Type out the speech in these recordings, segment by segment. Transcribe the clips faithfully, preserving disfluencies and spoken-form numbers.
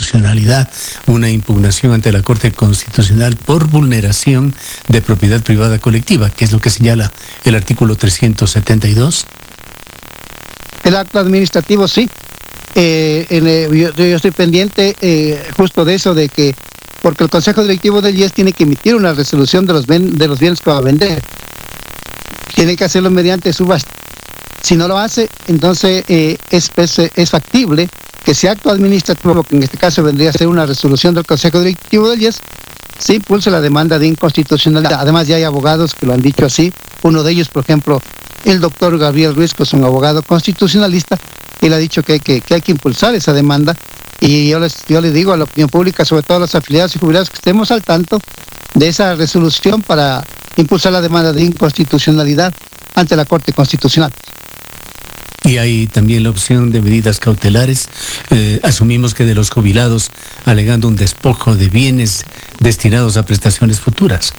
constitucionalidad una impugnación ante la Corte Constitucional por vulneración de propiedad privada colectiva, que es lo que señala el artículo trescientos setenta y dos? El acto administrativo, sí. Eh, en, eh, yo, yo estoy pendiente eh, justo de eso, de que, porque el Consejo Directivo del I E S tiene que emitir una resolución de los, ben, de los bienes que va a vender. Tiene que hacerlo mediante subasta. Si no lo hace, entonces eh, es, es, es factible que ese acto administrativo, que en este caso vendría a ser una resolución del Consejo Directivo del I E S, se impulse la demanda de inconstitucionalidad. Además, ya hay abogados que lo han dicho así. Uno de ellos, por ejemplo, el doctor Gabriel Ruiz, que es un abogado constitucionalista, él ha dicho que hay que, que, hay que impulsar esa demanda. Y yo les, yo les digo a la opinión pública, sobre todo a los afiliados y jubilados, que estemos al tanto de esa resolución para impulsar la demanda de inconstitucionalidad ante la Corte Constitucional. Y hay también la opción de medidas cautelares. Eh, asumimos que de los jubilados, alegando un despojo de bienes destinados a prestaciones futuras.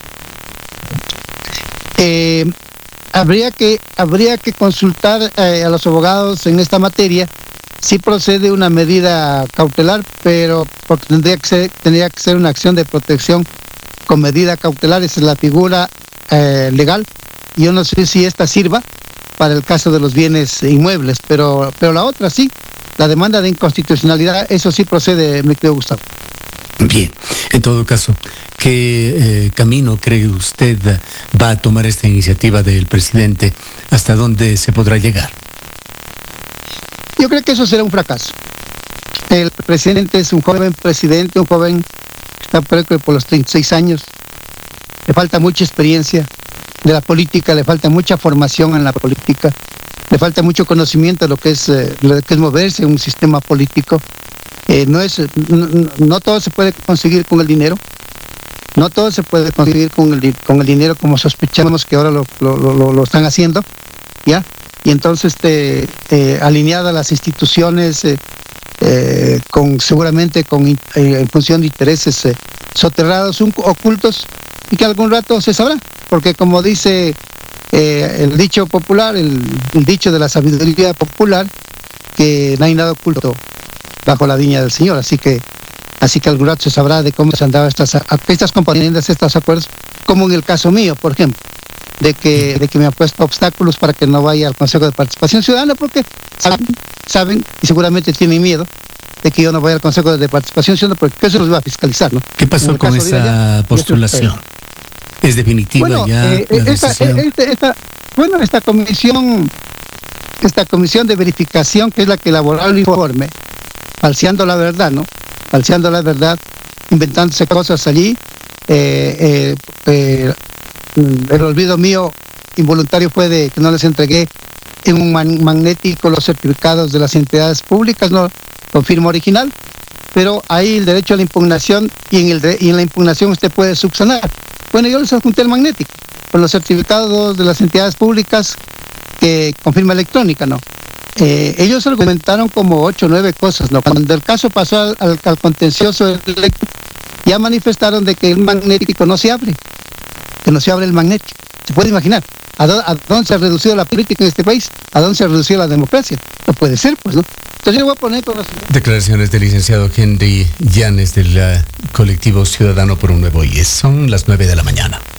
Eh, habría que habría que consultar eh, a los abogados en esta materia si procede una medida cautelar, pero porque tendría que ser, tendría que ser una acción de protección con medida cautelar. Esa es la figura eh, legal. Yo no sé si esta sirva para el caso de los bienes inmuebles, pero, pero la otra sí, la demanda de inconstitucionalidad, eso sí procede, mi querido Gustavo. Bien, en todo caso, ¿qué eh, camino cree usted va a tomar esta iniciativa del presidente? ¿Hasta dónde se podrá llegar? Yo creo que eso será un fracaso. El presidente es un joven presidente, un joven que está por, por los treinta y seis años, le falta mucha experiencia de la política, le falta mucha formación en la política, le falta mucho conocimiento de lo que es, eh, lo que es moverse en un sistema político. Eh, no, es, no, no todo se puede conseguir con el dinero, no todo se puede conseguir con el, con el dinero como sospechamos que ahora lo, lo, lo, lo están haciendo, ¿ya? Y entonces este, eh, alineada a las instituciones, eh, eh, con seguramente con eh, en función de intereses eh, soterrados, un, ocultos, y que algún rato se sabrá, porque como dice eh, el dicho popular, el, el dicho de la sabiduría popular, que no hay nada oculto bajo la viña del Señor, así que así que algún rato se sabrá de cómo se han dado estas, estas componentes, estos acuerdos, como en el caso mío, por ejemplo, de que, de que me han puesto obstáculos para que no vaya al Consejo de Participación Ciudadana, porque saben, saben y seguramente tienen miedo de que yo no vaya al Consejo de Participación Ciudadana, porque eso los va a fiscalizar, ¿no? ¿Qué pasó con esa allá, postulación? ¿Es definitiva bueno, ya eh, la esta, decisión? Esta, esta, bueno, esta comisión, esta comisión de verificación, que es la que elaboró el informe, falseando la verdad, ¿no? Falseando la verdad, inventándose cosas allí. Eh, eh, eh, el olvido mío involuntario fue de que no les entregué en un man magnético los certificados de las entidades públicas, no con firma original, pero hay el derecho a la impugnación y en, el de, y en la impugnación usted puede subsanar. Bueno, yo les adjunté el magnético con los certificados de las entidades públicas que con firma electrónica, ¿no? Eh, ellos argumentaron como ocho o nueve cosas, ¿no? Cuando el caso pasó al, al, al contencioso, ya manifestaron de que el magnético no se abre, que no se abre el magnético. ¿Se puede imaginar a, do, a dónde se ha reducido la política en este país? ¿A dónde se ha reducido la democracia? No puede ser, pues, ¿no? Entonces yo voy a poner con los... Declaraciones del licenciado Henry Llanes del uh, colectivo Ciudadano por un Nuevo I E S. Son las nueve de la mañana.